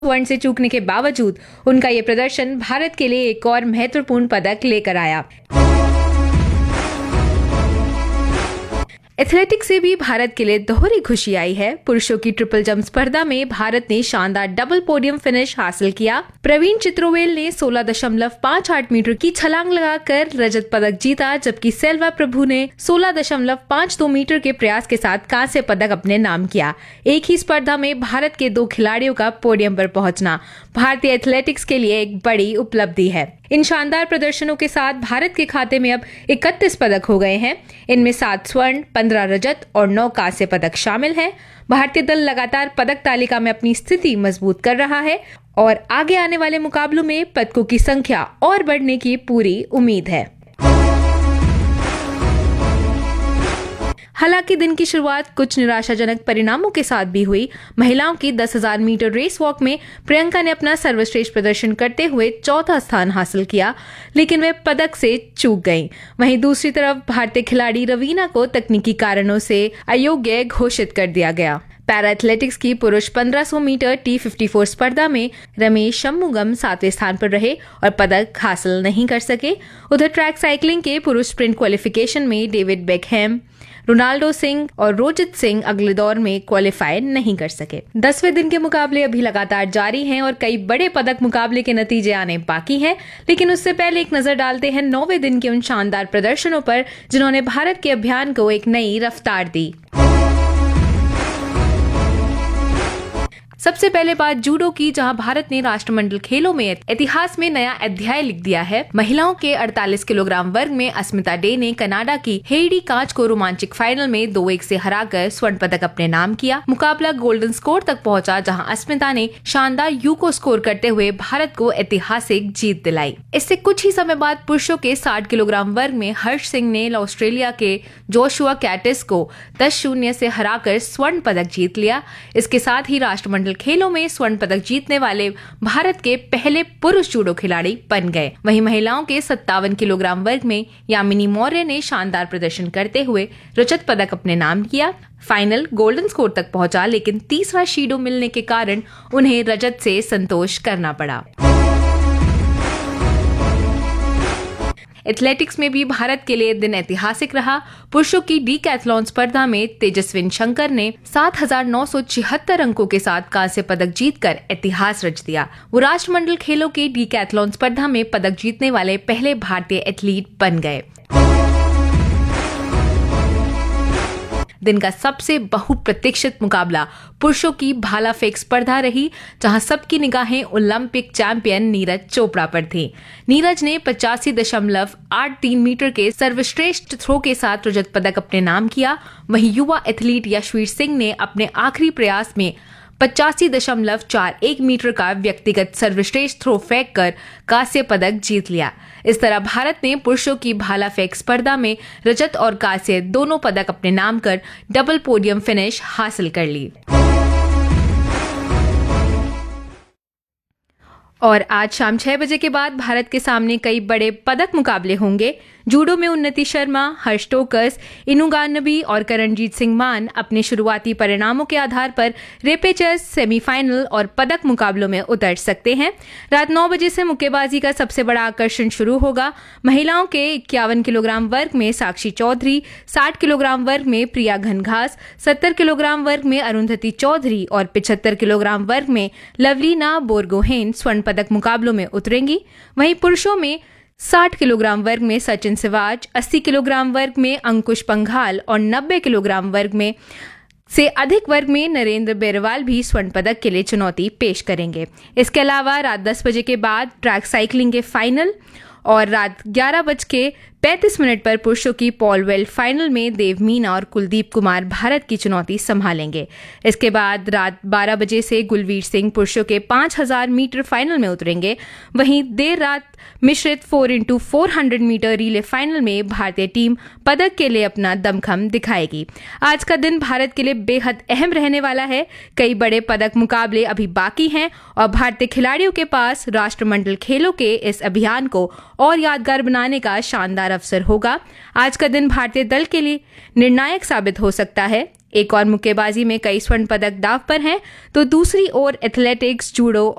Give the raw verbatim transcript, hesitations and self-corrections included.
स्वर्ण से चूकने के बावजूद उनका ये प्रदर्शन भारत के लिए एक और महत्वपूर्ण पदक लेकर आया। एथलेटिक्स से भी भारत के लिए दोहरी खुशी आई है। पुरुषों की ट्रिपल जंप स्पर्धा में भारत ने शानदार डबल पोडियम फिनिश हासिल किया। प्रवीण चित्रोवेल ने सोलह दशमलव पाँच आठ मीटर की छलांग लगाकर रजत पदक जीता, जबकि सेल्वा प्रभु ने सोलह दशमलव पाँच दो मीटर के प्रयास के साथ कांस्य पदक अपने नाम किया। एक ही स्पर्धा में भारत के दो खिलाड़ियों का पोडियम पर पहुंचना भारतीय एथलेटिक्स के लिए एक बड़ी उपलब्धि है। इन शानदार प्रदर्शनों के साथ भारत के खाते में अब इकतीस पदक हो गए हैं। इनमें सात स्वर्ण, पंद्रह रजत और नौ कांस्य पदक शामिल हैं। भारतीय दल लगातार पदक तालिका में अपनी स्थिति मजबूत कर रहा है और आगे आने वाले मुकाबलों में पदकों की संख्या और बढ़ने की पूरी उम्मीद है। हालांकि दिन की शुरुआत कुछ निराशाजनक परिणामों के साथ भी हुई। महिलाओं की दस हज़ार मीटर रेस वॉक में प्रियंका ने अपना सर्वश्रेष्ठ प्रदर्शन करते हुए चौथा स्थान हासिल किया, लेकिन वे पदक से चूक गईं। वहीं दूसरी तरफ भारतीय खिलाड़ी रवीना को तकनीकी कारणों से अयोग्य घोषित कर दिया गया। पैरा एथलेटिक्स की पुरुष पंद्रह सौ मीटर टी चौवन स्पर्धा में रमेश शम्मुगम सातवें स्थान पर रहे और पदक हासिल नहीं कर सके। उधर ट्रैक साइकिलिंग के पुरुष स्प्रिंट क्वालिफिकेशन में डेविड बेकहैम, रोनाल्डो सिंह और रोजित सिंह अगले दौर में क्वालिफाई नहीं कर सके। दसवें दिन के मुकाबले अभी लगातार जारी हैं और कई बड़े पदक मुकाबले के नतीजे आने बाकी हैं, लेकिन उससे पहले एक नजर डालते हैं नौवें दिन के उन शानदार प्रदर्शनों पर जिन्होंने भारत के अभियान को एक नई रफ्तार दी। सबसे पहले बात जूडो की, जहां भारत ने राष्ट्रमंडल खेलों में इतिहास में नया अध्याय लिख दिया है। महिलाओं के अड़तालीस किलोग्राम वर्ग में अस्मिता डे ने कनाडा की हेडी कांच को रोमांचक फाइनल में दो एक से हराकर स्वर्ण पदक अपने नाम किया। मुकाबला गोल्डन स्कोर तक पहुंचा, जहां अस्मिता ने शानदार यूको स्कोर करते हुए भारत को ऐतिहासिक जीत दिलाई। इससे कुछ ही समय बाद पुरुषों के साठ किलोग्राम वर्ग में हर्ष सिंह ने ऑस्ट्रेलिया के जोशुआ कैटिस को दस शून्य से हराकर स्वर्ण पदक जीत लिया। इसके साथ ही राष्ट्रमंडल खेलों में स्वर्ण पदक जीतने वाले भारत के पहले पुरुष जूडो खिलाड़ी बन गए। वहीं महिलाओं के सत्तावन किलोग्राम वर्ग में यामिनी मौर्य ने शानदार प्रदर्शन करते हुए रजत पदक अपने नाम किया। फाइनल गोल्डन स्कोर तक पहुंचा, लेकिन तीसरा शीडो मिलने के कारण उन्हें रजत से संतोष करना पड़ा। एथलेटिक्स में भी भारत के लिए दिन ऐतिहासिक रहा। पुरुषों की डीकैथलॉन स्पर्धा में तेजस्विन शंकर ने सात हज़ार नौ सौ छिहत्तर अंकों के साथ कांस्य पदक जीतकर इतिहास रच दिया। वो राष्ट्रमंडल खेलों की डीकैथलॉन स्पर्धा में पदक जीतने वाले पहले भारतीय एथलीट बन गए। दिन का सबसे बहुप्रतीक्षित मुकाबला पुरुषों की भाला फेंक स्पर्धा रही, जहां सबकी निगाहें ओलंपिक चैंपियन नीरज चोपड़ा पर थी। नीरज ने पचासी दशमलव आठ तीन मीटर के सर्वश्रेष्ठ थ्रो के साथ रजत पदक अपने नाम किया। वहीं युवा एथलीट यशवीर सिंह ने अपने आखिरी प्रयास में पचासी दशमलव चार एक मीटर का व्यक्तिगत सर्वश्रेष्ठ थ्रो फेंक कर कांस्य पदक जीत लिया। इस तरह भारत ने पुरुषों की भाला फेंक स्पर्धा में रजत और कांस्य दोनों पदक अपने नाम कर डबल पोडियम फिनिश हासिल कर ली। और आज शाम छह बजे के बाद भारत के सामने कई बड़े पदक मुकाबले होंगे। जूडो में उन्नति शर्मा, हर्ष टोकस, इनुगानबी और करणजीत सिंह मान अपने शुरुआती परिणामों के आधार पर रेपेचेस, सेमीफाइनल और पदक मुकाबलों में उतर सकते हैं। रात नौ बजे से मुक्केबाजी का सबसे बड़ा आकर्षण शुरू होगा। महिलाओं के इक्यावन किलोग्राम वर्ग में साक्षी चौधरी, साठ किलोग्राम वर्ग में प्रिया घनघास, सत्तर किलोग्राम वर्ग में अरुंधति चौधरी और पिछहत्तर किलोग्राम वर्ग में लवलीना बोरगोहेन स्वर्ण पदक मुकाबलों में उतरेंगी। वहीं पुरुषों में साठ किलोग्राम वर्ग में सचिन सिवाच, अस्सी किलोग्राम वर्ग में अंकुश पंघाल और नब्बे किलोग्राम वर्ग में से अधिक वर्ग में नरेंद्र बेरवाल भी स्वर्ण पदक के लिए चुनौती पेश करेंगे। इसके अलावा रात दस बजे के बाद ट्रैक साइकिलिंग के फाइनल और रात ग्यारह बज के पैंतीस मिनट पर पुरुषों की पॉल वेल्ट फाइनल में देव मीना और कुलदीप कुमार भारत की चुनौती संभालेंगे। इसके बाद रात बारह बजे से गुलवीर सिंह पुरुषों के पाँच हज़ार मीटर फाइनल में उतरेंगे। वहीं देर रात मिश्रित four into four hundred metre relay final में भारतीय टीम पदक के लिए अपना दमखम दिखाएगी। आज का दिन भारत के लिए बेहद अहम रहने वाला है। कई बड़े पदक मुकाबले अभी बाकी हैं और भारतीय खिलाड़ियों के पास राष्ट्रमंडल खेलों के इस अभियान को और यादगार बनाने का शानदार अवसर होगा। आज का दिन भारतीय दल के लिए निर्णायक साबित हो सकता है। एक और मुक्केबाजी में कई स्वर्ण पदक दाव पर हैं, तो दूसरी ओर एथलेटिक्स, जूडो